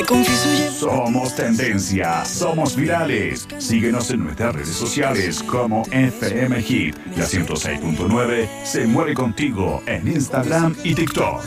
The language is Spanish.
Te confieso ya. Somos tendencia, somos virales. Síguenos en nuestras redes sociales como FM Hit. La 106.9 se mueve contigo en Instagram y TikTok.